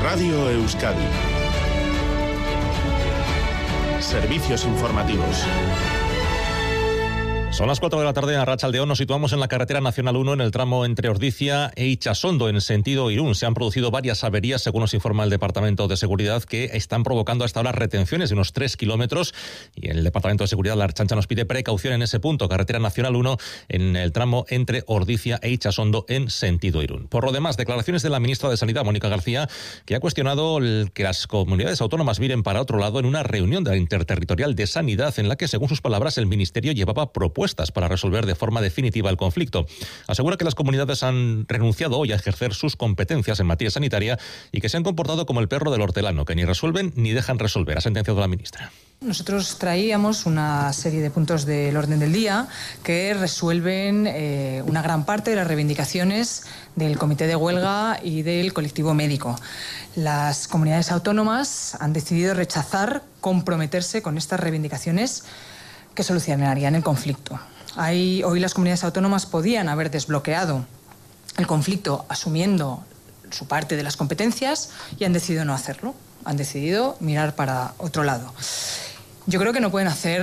Radio Euskadi. Servicios informativos. Son las 4 de la tarde en Arratsaldeón. Nos situamos en la carretera nacional 1 en el tramo entre Ordizia e Itxasondo en sentido Irún. Se han producido varias averías, según nos informa el Departamento de Seguridad, que están provocando hasta ahora retenciones de unos 3 kilómetros. Y el Departamento de Seguridad, la Ertzaintza, nos pide precaución en ese punto. Carretera nacional 1 en el tramo entre Ordizia e Itxasondo en sentido Irún. Por lo demás, declaraciones de la ministra de Sanidad, Mónica García, que ha cuestionado que las comunidades autónomas miren para otro lado en una reunión de la Interterritorial de Sanidad en la que, según sus palabras, el Ministerio llevaba propuestas para resolver de forma definitiva el conflicto. Asegura que las comunidades han renunciado hoy a ejercer sus competencias en materia sanitaria y que se han comportado como el perro del hortelano, que ni resuelven ni dejan resolver, ha sentenciado la ministra. Nosotros traíamos una serie de puntos del orden del día que resuelven una gran parte de las reivindicaciones del Comité de Huelga y del colectivo médico. Las comunidades autónomas han decidido rechazar comprometerse con estas reivindicaciones que solucionarían el conflicto. Hoy las comunidades autónomas podían haber desbloqueado el conflicto asumiendo su parte de las competencias y han decidido no hacerlo. Han decidido mirar para otro lado. Yo creo que no pueden hacer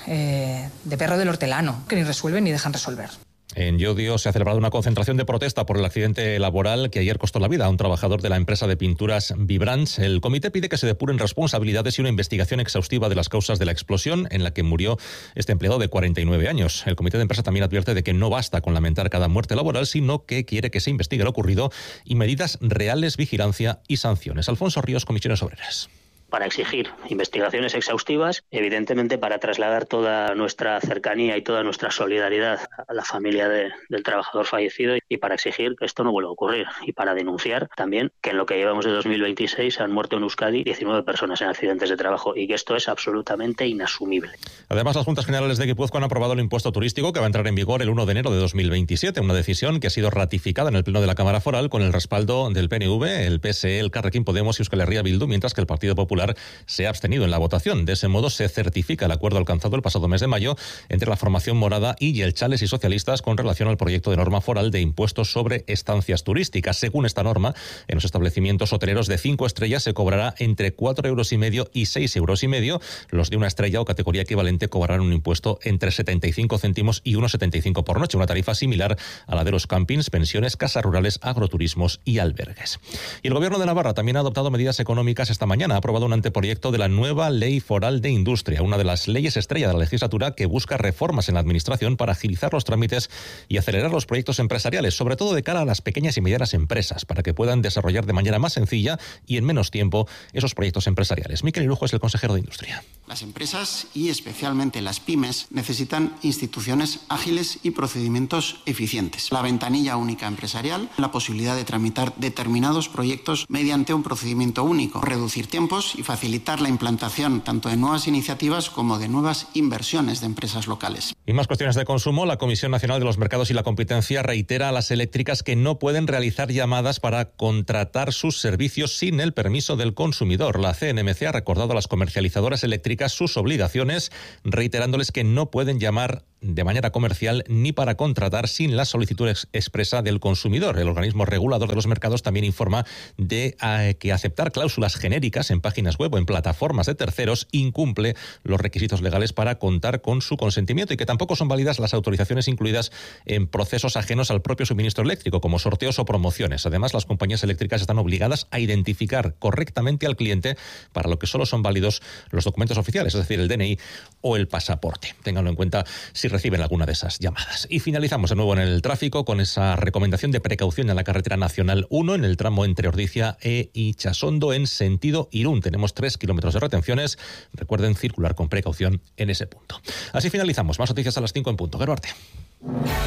de perro del hortelano, que ni resuelven ni dejan resolver. En Llodio se ha celebrado una concentración de protesta por el accidente laboral que ayer costó la vida a un trabajador de la empresa de pinturas Vibrants. El comité pide que se depuren responsabilidades y una investigación exhaustiva de las causas de la explosión en la que murió este empleado de 49 años. El comité de empresa también advierte de que no basta con lamentar cada muerte laboral, sino que quiere que se investigue lo ocurrido y medidas reales, vigilancia y sanciones. Alfonso Ríos, Comisiones Obreras. Para exigir investigaciones exhaustivas, evidentemente para trasladar toda nuestra cercanía y toda nuestra solidaridad a la familia del trabajador fallecido y para exigir que esto no vuelva a ocurrir y para denunciar también que en lo que llevamos de 2026 han muerto en Euskadi 19 personas en accidentes de trabajo y que esto es absolutamente inasumible. Además, las Juntas Generales de Guipúzcoa han aprobado el impuesto turístico que va a entrar en vigor el 1 de enero de 2027, una decisión que ha sido ratificada en el Pleno de la Cámara Foral con el respaldo del PNV, el PSE, el Carrequín Podemos y Euskal Herria Bildu, mientras que el Partido Popular se ha abstenido en la votación. De ese modo se certifica el acuerdo alcanzado el pasado mes de mayo entre la formación morada y Jeltzales y socialistas con relación al proyecto de norma foral de impuestos sobre estancias turísticas. Según esta norma, en los establecimientos hoteleros de 5 estrellas se cobrará entre 4,5 € y 6,5 €. Los de una estrella o categoría equivalente cobrarán un impuesto entre 75 céntimos y 1,75 por noche, una tarifa similar a la de los campings, pensiones, casas rurales, agroturismos y albergues. Y el Gobierno de Navarra también ha adoptado medidas económicas esta mañana. Ha aprobado un anteproyecto de la nueva Ley Foral de Industria, una de las leyes estrella de la legislatura que busca reformas en la administración para agilizar los trámites y acelerar los proyectos empresariales, sobre todo de cara a las pequeñas y medianas empresas, para que puedan desarrollar de manera más sencilla y en menos tiempo esos proyectos empresariales. Miquel Irujo es el consejero de Industria. Las empresas y especialmente las pymes necesitan instituciones ágiles y procedimientos eficientes. La ventanilla única empresarial, la posibilidad de tramitar determinados proyectos mediante un procedimiento único, reducir tiempos y facilitar la implantación tanto de nuevas iniciativas como de nuevas inversiones de empresas locales. Y más cuestiones de consumo. La Comisión Nacional de los Mercados y la Competencia reitera a las eléctricas que no pueden realizar llamadas para contratar sus servicios sin el permiso del consumidor. La CNMC ha recordado a las comercializadoras eléctricas sus obligaciones, reiterándoles que no pueden llamar de manera comercial ni para contratar sin la solicitud expresa del consumidor. El organismo regulador de los mercados también informa de que aceptar cláusulas genéricas en páginas web o en plataformas de terceros incumple los requisitos legales para contar con su consentimiento y que tampoco son válidas las autorizaciones incluidas en procesos ajenos al propio suministro eléctrico, como sorteos o promociones. Además, las compañías eléctricas están obligadas a identificar correctamente al cliente, para lo que solo son válidos los documentos oficiales, es decir, el DNI o el pasaporte. Ténganlo en cuenta si reciben alguna de esas llamadas. Y finalizamos de nuevo en el tráfico con esa recomendación de precaución en la carretera nacional 1 en el tramo entre Ordizia e Itxasondo en sentido Irún. Tenemos 3 kilómetros de retenciones. Recuerden circular con precaución en ese punto. Así finalizamos. Más noticias a las 5 en punto. Geruarte.